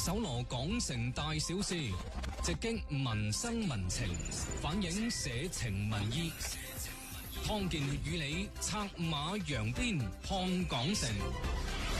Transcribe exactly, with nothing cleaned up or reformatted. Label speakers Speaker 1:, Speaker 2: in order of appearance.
Speaker 1: 搜羅港城大小事，直擊民生民情，反映社情民意。湯健與你策馬揚鞭看港城。